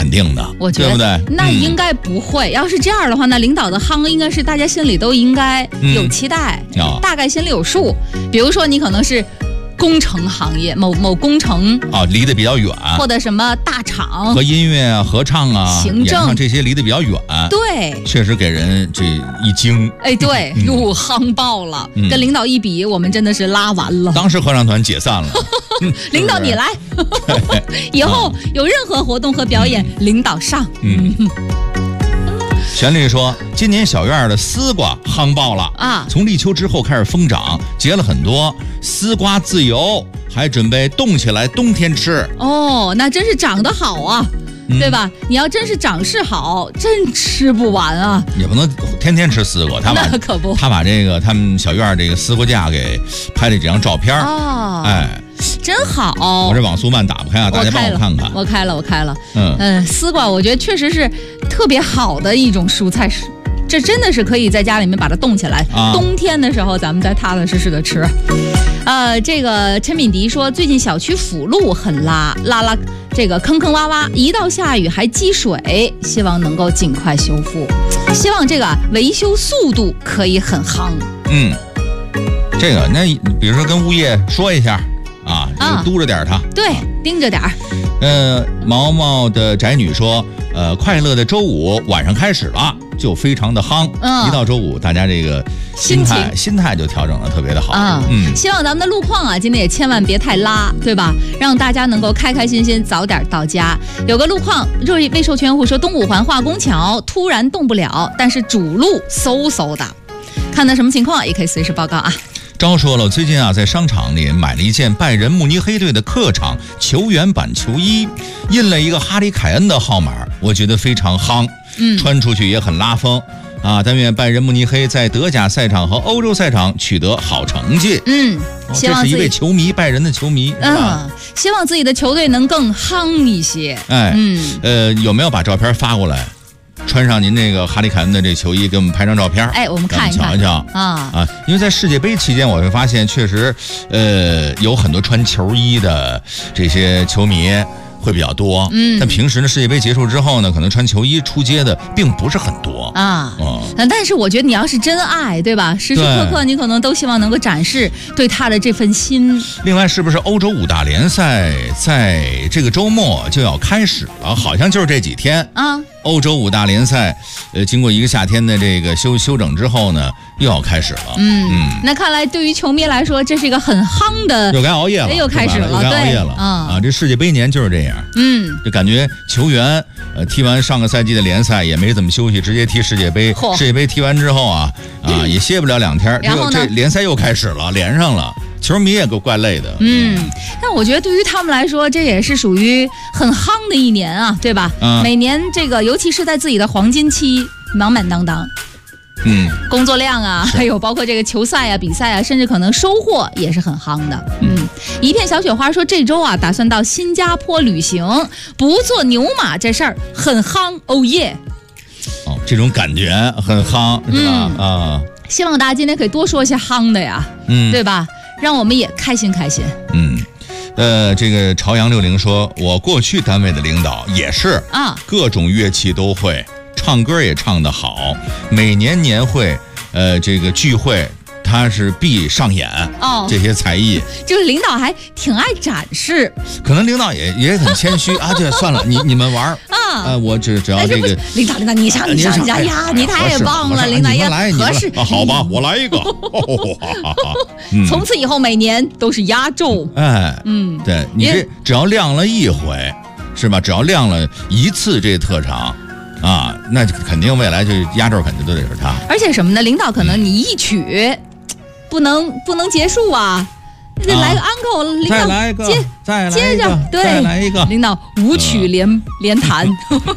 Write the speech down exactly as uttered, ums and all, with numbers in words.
肯定的， 我觉得对不对？ 那应该不会、嗯。要是这样的话，那领导的夯应该是大家心里都应该有期待， 嗯哦、 大概心里有数。比如说，你可能是工程行业，某某工程啊，离得比较远， 或者什么大厂和音乐啊、合唱啊、 行政演唱这些离得比较远， 对， 确实给人这一惊。 哎，对，哟、嗯，夯爆了、嗯！跟领导一比，我们真的是拉完了。 当时合唱团解散了， 领导你来，以后有任何活动和表演，嗯、领导上。嗯。 旋律说，今年小院的丝瓜夯爆了啊！从立秋之后开始疯长，结了很多，丝瓜自由，还准备冻起来冬天吃。 哦，那真是长得好啊，嗯、对吧？你要真是长势好，真吃不完啊！ 也不能天天吃丝瓜，他把那可不， 他把这个他们小院这个丝瓜架给拍了几张照片。 哦， 哎。 真好！ 我这网速慢打不开啊，大家帮我看看。 我开了，我开了。嗯嗯、呃，丝瓜我觉得确实是特别好的一种蔬菜，这真的是可以在家里面把它冻起来，啊、冬天的时候咱们再踏踏实实的吃。呃，这个陈敏迪说，最近小区辅路很拉拉拉，这个坑坑洼洼，一到下雨还积水，希望能够尽快修复，希望这个维修速度可以很夯。 嗯，这个那比如说跟物业说一下。啊，就督着点他、啊， 对，盯着点儿。 呃，毛毛的宅女说，呃，快乐的周五晚上开始了，就非常的夯。嗯，一到周五，大家这个心态心态就调整的特别的好。 嗯嗯，希望咱们的路况啊，今天也千万别太拉，对吧？让大家能够开开心心早点到家。有个路况，未未授权户说，东五环化工桥突然动不了，但是主路嗖嗖的，看到什么情况也可以随时报告啊。 招说了，我最近啊在商场里买了一件拜仁慕尼黑队的客场球员版球衣，印了一个哈里凯恩的号码，我觉得非常夯，嗯，穿出去也很拉风啊！但愿拜仁慕尼黑在德甲赛场和欧洲赛场取得好成绩。 嗯，希望、 哦、这是一位球迷，拜仁的球迷， 嗯，希望自己的球队能更夯一些。 哎，嗯，呃，有没有把照片发过来？穿上您这个哈里凯恩的这球衣，给我们拍张照片。 哎，我们看一看， 瞧一瞧啊啊！因为在世界杯期间，我会发现确实，呃，有很多穿球衣的这些球迷会比较多。嗯，但平时呢，世界杯结束之后呢，可能穿球衣出街的并不是很多啊。嗯，但是我觉得你要是真爱，对吧？时时刻刻你可能都希望能够展示对他的这份心。 另外，是不是欧洲五大联赛在这个周末就要开始了？好像就是这几天啊。欧洲五大联赛，呃，经过一个夏天的这个休休整之后呢，又要开始了。嗯嗯，那看来对于球迷来说，这是一个很夯的， 又该熬夜了， 又开始了， 又该熬夜了啊！啊，这世界杯年就是这样。嗯，就感觉球员呃踢完上个赛季的联赛也没怎么休息，直接踢世界杯。世界杯踢完之后啊啊、嗯、也歇不了两天， 然后这联赛又开始了，连上了。球迷也够怪累的， 嗯，但我觉得对于他们来说，这也是属于很夯的一年啊，对吧？嗯，每年这个，尤其是在自己的黄金期，满满当当，嗯，工作量啊，还有包括这个球赛啊、比赛啊，甚至可能收获也是很夯的。嗯，一片小雪花说，这周啊，打算到新加坡旅行，不坐牛马这事儿很夯，哦耶！ 哦，这种感觉很夯，是吧？嗯、啊， 希望大家今天可以多说一些夯的呀，嗯，对吧？让我们也开心开心。 嗯，呃，这个朝阳六零说，我过去单位的领导也是啊，各种乐器都会，唱歌也唱得好，每年年会，呃，这个聚会。他是必上演哦，这些才艺， 就是领导还挺爱展示， 可能领导也也很谦虚啊。这算了，你你们玩啊，呃，我只只要这个领导领导你上你上哎呀，你太棒了，领导也合适。 好吧，我来一个。 从此以后每年都是压轴。 哎，嗯，对你这只要亮了一回，是吧？只要亮了一次这特长。啊，那肯定未来就压轴，肯定都得是他。 而且什么呢？领导可能你一曲，嗯、不能不能结束啊，得来个 uncle，、啊、领导再来一个， 接再来接着，对， 再来一个， 领导舞曲连、啊、连弹。